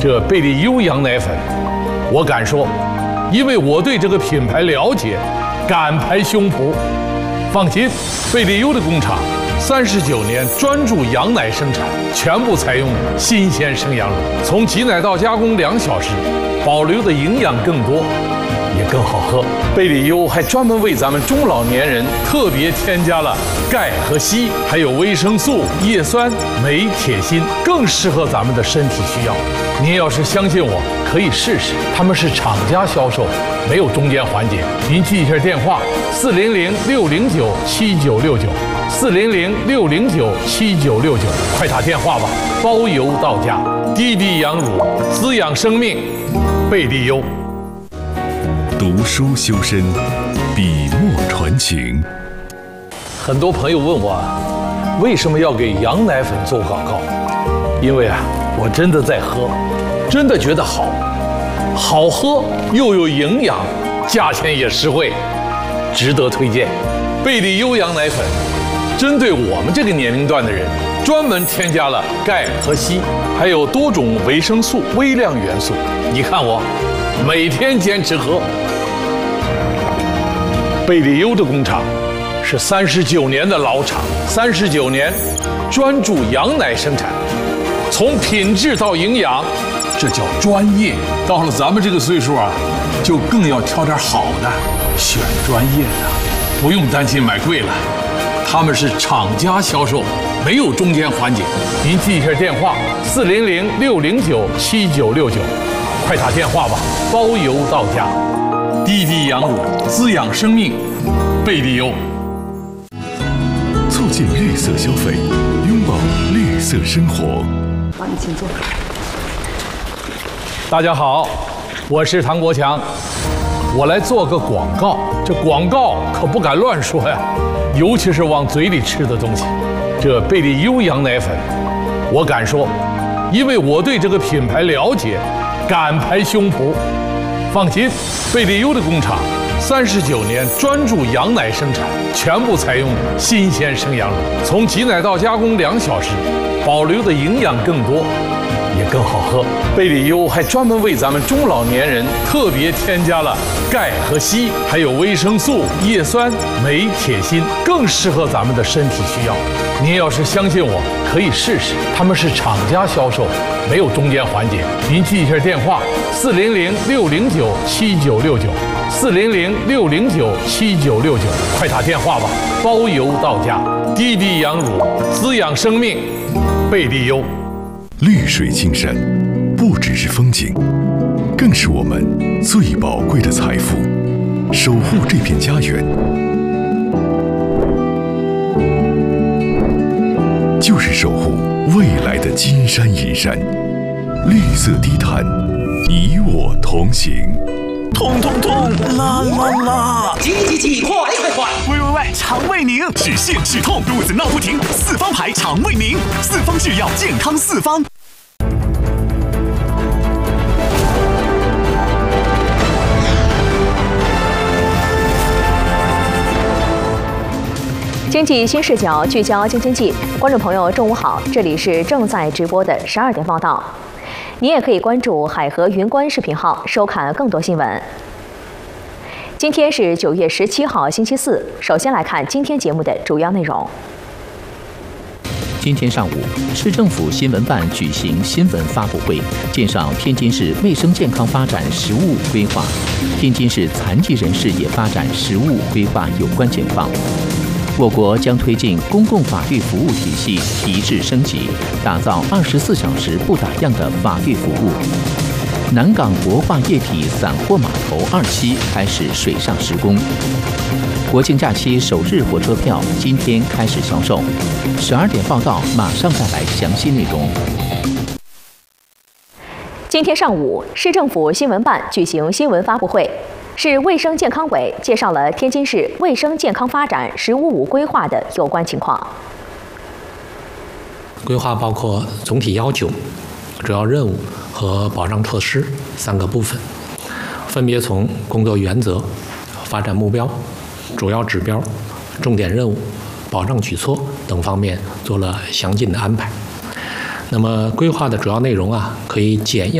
这贝利优羊奶粉，我敢说，因为我对这个品牌了解，敢拍胸脯。放心，贝利优的工厂39年专注羊奶生产，全部采用新鲜生羊乳，从挤奶到加工2小时，保留的营养更多，也更好喝。贝利优还专门为咱们中老年人特别添加了钙和硒，还有维生素、叶酸、镁、铁、锌，更适合咱们的身体需要。您要是相信我，可以试试。他们是厂家销售，没有中间环节。您记一下电话：400-609-7969，400-609-7969，快打电话吧，包邮到家。滴滴羊乳，滋养生命，贝利优。 读书修身，笔墨传情。 很多朋友问我，为什么要给羊奶粉做广告？因为我真的在喝，真的觉得好喝又有营养，价钱也实惠，值得推荐。贝利优羊奶粉针对我们这个年龄段的人，专门添加了钙和硒，还有多种维生素、微量元素。你看我每天坚持喝。贝利优的工厂是39年的老厂，39年专注羊奶生产，从品质到营养，这叫专业。到了咱们这个岁数就更要挑点好的，选专业的，不用担心买贵了。他们是厂家销售，没有中间环节。您记一下电话：400-609-7969，快打电话吧，包邮到家。滴滴羊乳，滋养生命，贝利优。 促进绿色消费，拥抱绿色生活。 好，你请坐。 大家好，我是唐国强，我来做个广告。这广告可不敢乱说呀，尤其是往嘴里吃的东西。这贝利优羊奶粉，我敢说，因为我对这个品牌了解，敢拍胸脯。放心，贝利优的工厂39年专注羊奶生产，全部采用新鲜生羊乳，从挤奶到加工2小时，保留的营养更多，也更好喝。贝利优还专门为咱们中老年人特别添加了钙和硒，还有维生素、叶酸、镁、铁、锌，更适合咱们的身体需要。您要是相信我，可以试试。他们是厂家销售，没有中间环节。您记一下电话：400-609-7969，400-609-7969，快打电话吧，包邮到家。滴滴羊乳，滋养生命，贝利优。 绿水青山，不只是风景，更是我们最宝贵的财富。守护这片家园，就是守护未来的金山银山。绿色低碳，与我同行。 痛痛痛，啦啦啦！ 急，快！ 喂，肠胃宁，止泻止痛，肚子闹不停，四方牌肠胃宁，四方制药，健康四方。 经济新视角聚焦京津冀，观众朋友中午好，这里是正在直播的12点报道。您也可以关注海河云观视频号收看更多新闻。今天是9月17号，星期四。首先来看今天节目的主要内容。 今天上午，市政府新闻办举行新闻发布会，介绍天津市卫生健康发展实务规划、天津市残疾人事业发展实务规划有关情况。我国将推进公共法律服务体系提质升级，打造24小时不打烊的法律服务。南港活化液体散货码头2期开始水上施工。国庆假期首日火车票今天开始销售。12点报道马上带来详细内容。 今天上午，市政府新闻办举行新闻发布会。市卫生健康委介绍了天津市卫生健康发展“十五五”规划的有关情况。 规划包括总体要求、主要任务和保障措施3个部分，分别从工作原则、发展目标、主要指标、重点任务、保障举措等方面做了详尽的安排。那么规划的主要内容可以简要